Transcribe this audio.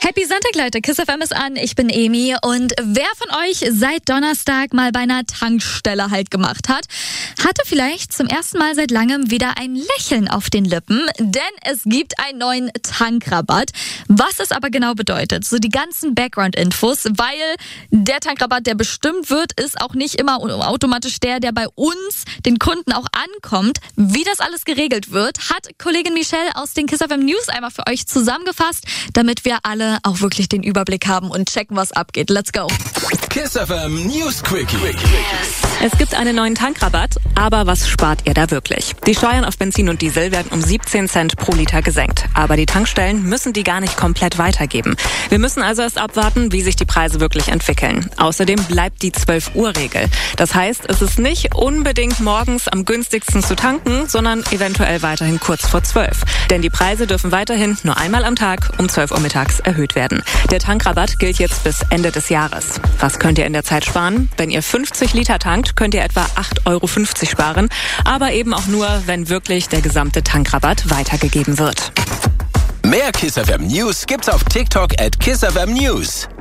Happy Sonntag, Leute. Kiss FM ist an. Ich bin Emi. Und wer von euch seit Donnerstag mal bei einer Tankstelle Halt gemacht hat, hatte vielleicht zum ersten Mal seit langem wieder ein Lächeln auf den Lippen, denn es gibt einen neuen Tankrabatt. Was es aber genau bedeutet, so die ganzen Background-Infos, weil der Tankrabatt, der bestimmt wird, ist auch nicht immer automatisch der bei uns, den Kunden, auch ankommt. Wie das alles geregelt wird, hat Kollegin Michelle aus den Kiss FM News einmal für euch zusammengefasst, damit wir alle auch wirklich den Überblick haben und checken, was abgeht. Let's go. Kiss FM News Quickie. Es gibt einen neuen Tankrabatt, aber was spart ihr da wirklich? Die Steuern auf Benzin und Diesel werden um 17 Cent pro Liter gesenkt. Aber die Tankstellen müssen die gar nicht komplett weitergeben. Wir müssen also erst abwarten, wie sich die Preise wirklich entwickeln. Außerdem bleibt die 12-Uhr-Regel. Das heißt, es ist nicht unbedingt morgens am günstigsten zu tanken, sondern eventuell weiterhin kurz vor 12. Denn die Preise dürfen weiterhin nur einmal am Tag um 12 Uhr mittags erhöht werden. Der Tankrabatt gilt jetzt bis Ende des Jahres. Was könnt ihr in der Zeit sparen? Wenn ihr 50 Liter tankt, könnt ihr etwa 8,50 Euro sparen. Aber eben auch nur, wenn wirklich der gesamte Tankrabatt weitergegeben wird. Mehr Kiss FM News gibt's auf TikTok @KissFM News.